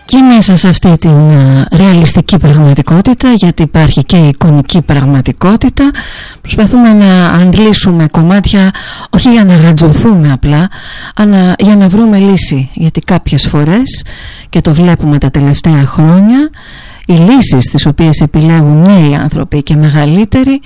Και μέσα σε αυτή την ρεαλιστική πραγματικότητα, γιατί υπάρχει και η εικονική πραγματικότητα, προσπαθούμε να αντλήσουμε κομμάτια, όχι για να γατζωθούμε απλά, αλλά για να βρούμε λύση. Γιατί κάποιες φορές, και το βλέπουμε τα τελευταία χρόνια, οι λύσεις τις οποίες επιλέγουν νέοι άνθρωποι και μεγαλύτεροι